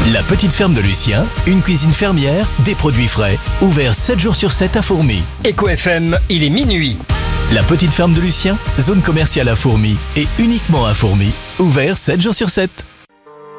La petite ferme de Lucien, une cuisine fermière, des produits frais, ouvert 7 jours sur 7 à Fourmies. Eco FM, il est minuit. La petite ferme de Lucien, zone commerciale à Fourmies et uniquement à Fourmies, ouvert 7 jours sur 7.